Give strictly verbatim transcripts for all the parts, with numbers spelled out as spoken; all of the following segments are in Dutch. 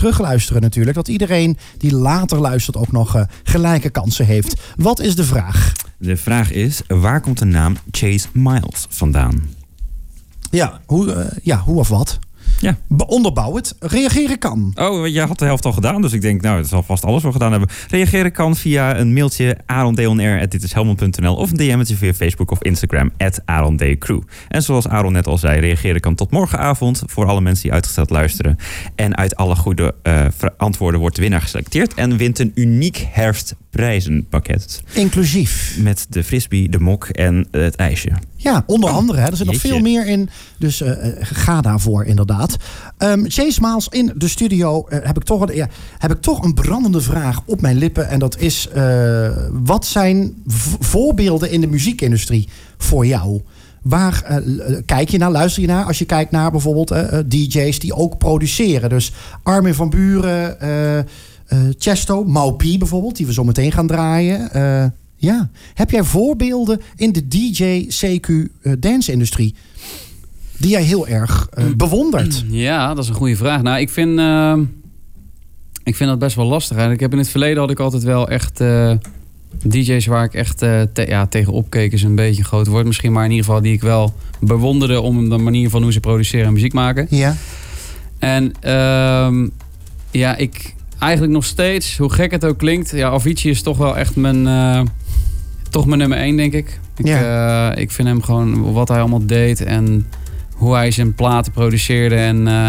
terugluisteren natuurlijk. Dat iedereen die later luistert ook nog uh, gelijke kansen heeft. Wat is de vraag? De vraag is, waar komt de naam Chase Miles vandaan? Ja, hoe, uh, ja, hoe of wat? Ja. Onderbouw het. Reageren kan. Oh, jij had de helft al gedaan, dus ik denk, nou, het zal vast alles wel gedaan hebben. Reageren kan via een mailtje arondonair at ditishelmond punt n l of een D M'tje via Facebook of Instagram at arondcrew. En zoals Aaron net al zei, reageren kan tot morgenavond voor alle mensen die uitgesteld luisteren. En uit alle goede uh, antwoorden wordt de winnaar geselecteerd en wint een uniek herfstprijzenpakket. Inclusief. Met de frisbee, de mok en het ijsje. Ja, onder andere. Hè. Er zit nog Jeetje. veel meer in. Dus uh, ga daarvoor inderdaad. Um, Chase Miles in de studio uh, heb, ik toch een, ja, heb ik toch een brandende vraag op mijn lippen. En dat is, uh, wat zijn v- voorbeelden in de muziekindustrie voor jou? Waar uh, kijk je naar, luister je naar? Als je kijkt naar bijvoorbeeld uh, uh, D J's die ook produceren. Dus Armin van Buuren, uh, uh, Chesto, Mau P bijvoorbeeld, die we zo meteen gaan draaien. Uh, Ja, heb jij voorbeelden in de D J C Q uh, dance-industrie die jij heel erg uh, bewondert? Ja, dat is een goede vraag. Nou, ik vind, uh, ik vind dat best wel lastig. Eigenlijk. Ik heb in het verleden had ik altijd wel echt uh, D J's waar ik echt uh, te, ja, tegenop keek, is een beetje een groot woord misschien, maar in ieder geval die ik wel bewonderde om de manier van hoe ze produceren en muziek maken. Ja. En uh, ja, ik eigenlijk nog steeds, hoe gek het ook klinkt, ja, Avicii is toch wel echt mijn Uh, Toch mijn nummer één, denk ik. Ik, ja. uh, ik vind hem gewoon wat hij allemaal deed en hoe hij zijn platen produceerde. En uh,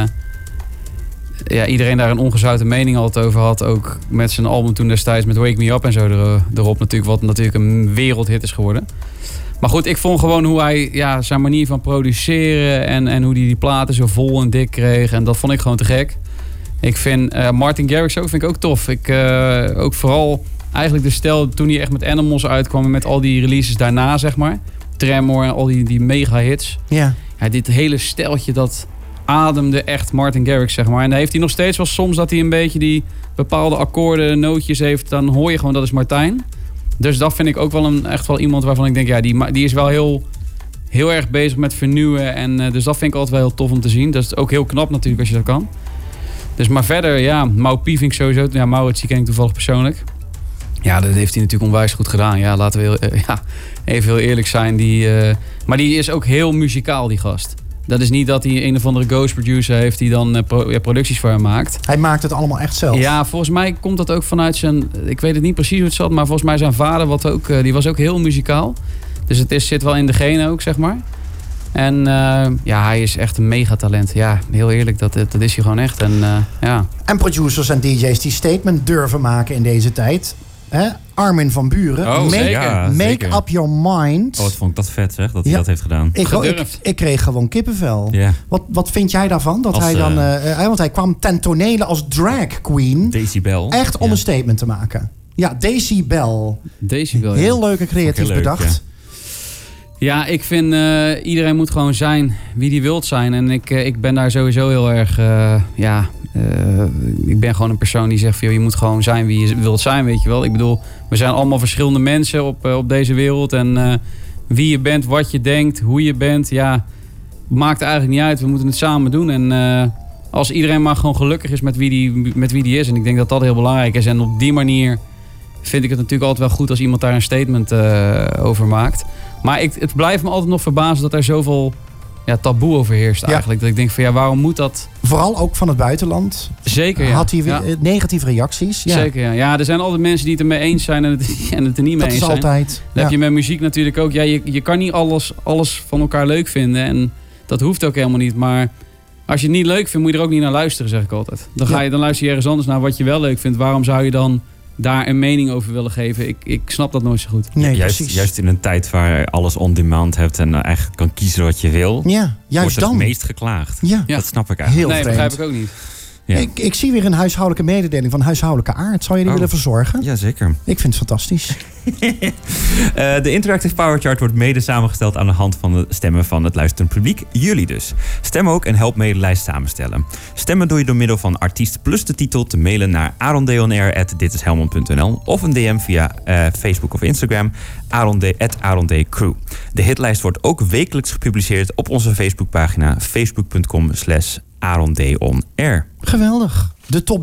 ja, iedereen daar een ongezouten mening altijd over had. Ook met zijn album toen destijds met Wake Me Up en zo er, erop natuurlijk. Wat natuurlijk een wereldhit is geworden. Maar goed, ik vond gewoon hoe hij, ja, zijn manier van produceren en, en hoe hij die platen zo vol en dik kreeg. En dat vond ik gewoon te gek. Ik vind uh, Martin Garrix ook, vind ik ook tof. Ik, uh, ook vooral eigenlijk de stijl toen hij echt met Animals uitkwam en met al die releases daarna, zeg maar. Tremor en al die, die mega hits. Ja. Ja, dit hele steltje, dat ademde echt Martin Garrix, zeg maar. En dan heeft hij nog steeds wel soms dat hij een beetje die bepaalde akkoorden, nootjes heeft. Dan hoor je gewoon, dat is Martijn. Dus dat vind ik ook wel een, echt wel iemand waarvan ik denk, ja, die, die is wel heel, heel erg bezig met vernieuwen. En uh, dus dat vind ik altijd wel heel tof om te zien. Dat is ook heel knap natuurlijk als je dat kan. Dus maar verder, ja, Mau P vind ik sowieso. Ja, Maurits, die ken ik toevallig persoonlijk. Ja, dat heeft hij natuurlijk onwijs goed gedaan. Ja, laten we heel, uh, ja, even heel eerlijk zijn. Die, uh, maar die is ook heel muzikaal, die gast. Dat is niet dat hij een of andere ghost producer heeft die dan uh, pro, ja, producties voor hem maakt. Hij maakt het allemaal echt zelf. Ja, volgens mij komt dat ook vanuit zijn, ik weet het niet precies hoe het zat, maar volgens mij zijn vader, wat ook, uh, die was ook heel muzikaal. Dus het is, zit wel in de genen ook, zeg maar. En uh, ja, hij is echt een megatalent. Ja, heel eerlijk, dat, dat is hij gewoon echt. En, uh, ja. en producers en D J's die statement durven maken in deze tijd. Hè? Armin van Buuren. Oh, make ja, make zeker. up your mind. Oh, wat vond ik dat vet, zeg, dat hij ja. dat heeft gedaan. Ik, ik, ik kreeg gewoon kippenvel. Ja. Wat, wat vind jij daarvan? Dat als, hij dan, uh, uh, want hij kwam ten tonele als drag queen. Decibel. Echt om ja. een statement te maken. Ja, Decibel. Decibel, ja. Heel leuke creatief leuk, bedacht. Ja. Ja, ik vind uh, iedereen moet gewoon zijn wie die wilt zijn. En ik, uh, ik ben daar sowieso heel erg, uh, ja, uh, ik ben gewoon een persoon die zegt van, joh, je moet gewoon zijn wie je wilt zijn, weet je wel. Ik bedoel, we zijn allemaal verschillende mensen op, uh, op deze wereld. En uh, wie je bent, wat je denkt, hoe je bent, ja, maakt eigenlijk niet uit. We moeten het samen doen. En uh, als iedereen maar gewoon gelukkig is met wie, die, met wie die is. En ik denk dat dat heel belangrijk is. En op die manier vind ik het natuurlijk altijd wel goed als iemand daar een statement uh, over maakt. Maar ik, het blijft me altijd nog verbazen dat er zoveel ja, taboe overheerst eigenlijk. Ja. Dat ik denk van, ja, waarom moet dat? Vooral ook van het buitenland. Zeker, ja. Had hij ja. negatieve reacties? Ja. Zeker, ja. Ja, er zijn altijd mensen die het ermee eens zijn en het, en het er niet mee eens zijn. Dat is altijd. Dat ja. heb je met muziek natuurlijk ook. Ja, je, je kan niet alles, alles van elkaar leuk vinden. En dat hoeft ook helemaal niet. Maar als je het niet leuk vindt, moet je er ook niet naar luisteren, zeg ik altijd. Dan, ga je, dan luister je ergens anders naar wat je wel leuk vindt. Waarom zou je dan daar een mening over willen geven? Ik, ik snap dat nooit zo goed. Nee, juist, juist in een tijd waar je alles on demand hebt en eigenlijk kan kiezen wat je wil, ja, juist wordt er dan. het meest geklaagd. Ja. Dat snap ik eigenlijk. Heel nee, vreemd. begrijp ik ook niet. Ja. Ik, ik zie weer een huishoudelijke mededeling van huishoudelijke aard. Zou je die oh. willen verzorgen? Jazeker. Ik vind het fantastisch. uh, de Interactive Power Chart wordt mede samengesteld aan de hand van de stemmen van het luisterend publiek. Jullie dus. Stem ook en help mee de lijst samenstellen. Stemmen doe je door middel van artiest plus de titel te mailen naar arondonair at ditishelmond punt n l of een D M via uh, Facebook of Instagram at arondcrew. De hitlijst wordt ook wekelijks gepubliceerd op onze Facebookpagina facebook punt com slash arondonair. Geweldig. De top